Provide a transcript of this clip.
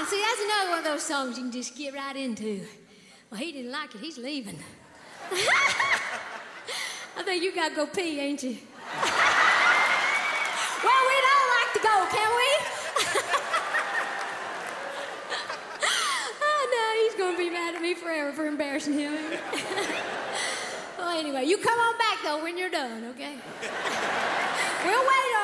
See, that's another one of those songs you can just get right into. Well, he didn't like it. He's leaving. I think you got to go pee, ain't you? Well, we'd all like to go, can we? Oh, no, he's going to be mad at me forever for embarrassing him. Well, anyway, you come on back, though, when you're done, okay? We'll wait